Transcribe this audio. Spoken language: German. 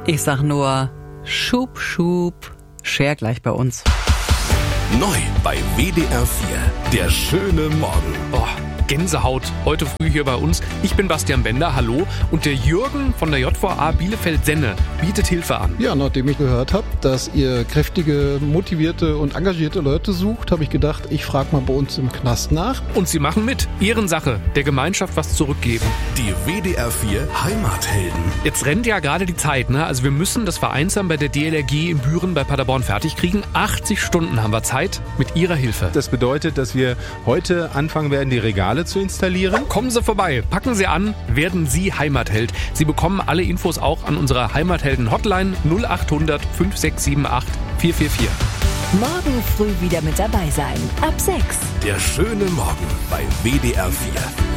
Ich sag nur, Schub, Schub, Share gleich bei uns. Neu bei WDR 4, der schöne Morgen. Oh, Gänsehaut, heute früh hier bei uns. Ich bin Bastian Bender, hallo. Und der Jürgen von der JVA Bielefeld-Senne bietet Hilfe an. Ja, nachdem ich gehört habe, dass ihr kräftige, motivierte und engagierte Leute sucht, habe ich gedacht, ich frage mal bei uns im Knast nach. Und sie machen mit. Ehrensache, der Gemeinschaft was zurückgeben. Die WDR 4 Heimathelden. Jetzt rennt ja gerade die Zeit, ne? Also wir müssen das Vereinsheim bei der DLRG in Büren bei Paderborn fertig kriegen. 80 Stunden haben wir Zeit mit Ihrer Hilfe. Das bedeutet, dass wir heute anfangen werden, die Regale zu installieren. Kommen Sie vorbei, packen Sie an, werden Sie Heimatheld. Sie bekommen alle Infos auch an unserer Heimathelden-Hotline 0800 5678 444. Morgen früh wieder mit dabei sein. Ab 6. Der schöne Morgen bei WDR 4.